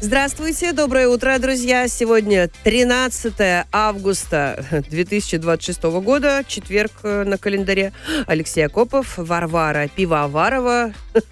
Здравствуйте, доброе утро, друзья. Сегодня 13 августа 2026 года, четверг на календаре. Алексей Акопов, Варвара Пивоварова.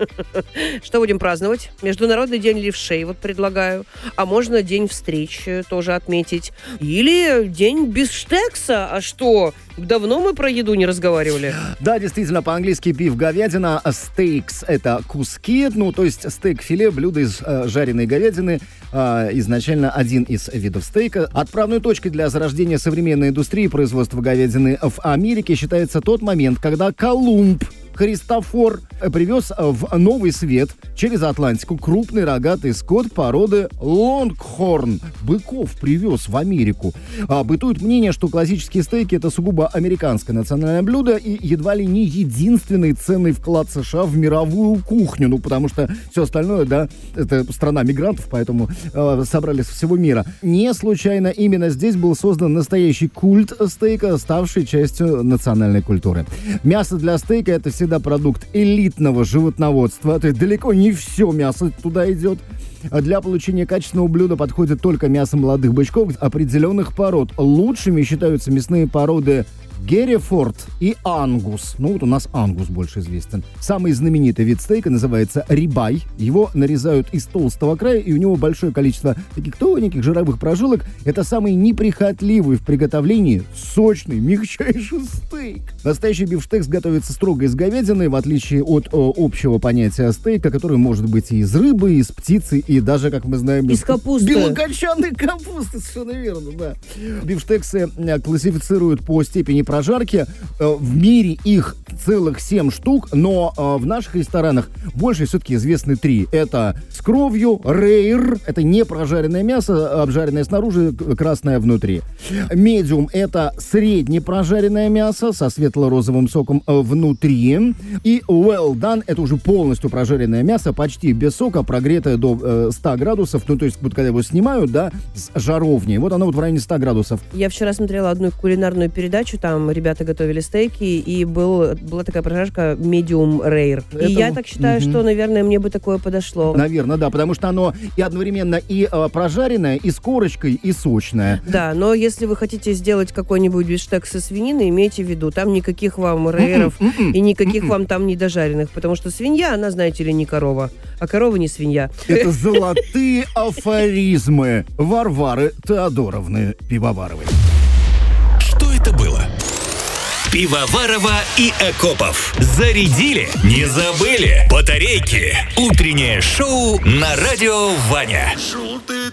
Что будем праздновать? Международный день левшей, вот предлагаю. А можно день встреч тоже отметить. Или день бифштекса. А что? Давно мы про еду не разговаривали. Да, действительно, по-английски биф, говядина, стейкс – это куски, то есть стейк-филе, блюдо из жареной говядины, изначально один из видов стейка. Отправной точкой для зарождения современной индустрии производства говядины в Америке считается тот момент, когда Колумб Христофор привез в Новый Свет через Атлантику крупный рогатый скот породы лонгхорн. Быков привез в Америку. Бытует мнение, что классические стейки – это сугубо американское национальное блюдо и едва ли не единственный ценный вклад США в мировую кухню. Потому что все остальное, да, это страна мигрантов, поэтому собрали со всего мира. Не случайно именно здесь был создан настоящий культ стейка, ставший частью национальной культуры. Мясо для стейка – это всегда продукт элитного животноводства. То есть далеко не все мясо туда идет. Для получения качественного блюда подходит только мясо молодых бычков определенных пород. Лучшими считаются мясные породы Герефорд и Ангус. Вот у нас Ангус больше известен. Самый знаменитый вид стейка называется рибай. Его нарезают из толстого края, и у него большое количество таких тоненьких жировых прожилок. Это самый неприхотливый в приготовлении сочный, мягчайший стейк. Настоящий бифштекс готовится строго из говядины, в отличие от общего понятия стейка, который может быть и из рыбы, и из птицы, и даже, как мы знаем, из капусты. Белокочанной капусты, совершенно верно, да. Бифштексы классифицируют по степени прожарки. В мире их целых 7 штук, но в наших ресторанах больше все-таки известны 3. Это с кровью, рейр, это не прожаренное мясо, обжаренное снаружи, красное внутри. Медиум — это средне прожаренное мясо со светло-розовым соком внутри. И well done — это уже полностью прожаренное мясо, почти без сока, прогретое до 100 градусов. То есть, вот когда его снимают, да, с жаровни, вот оно вот в районе 100 градусов. Я вчера смотрела одну кулинарную передачу, там ребята готовили стейки, и была такая прожарка medium rare. И я так считаю, что, наверное, мне бы такое подошло. Наверное, да, потому что оно и одновременно и прожаренное, и с корочкой, и сочное. Да, но если вы хотите сделать какой-нибудь бифштекс со свинины, имейте в виду, там никаких вам рейеров и никаких вам там недожаренных, потому что свинья, она, знаете ли, не корова, а корова не свинья. Это золотые афоризмы Варвары Теодоровны Пивоваровой. Что это было? Пивоварова и Акопов. Зарядили? Не забыли? Батарейки. Утреннее шоу на радио Ваня. Желтый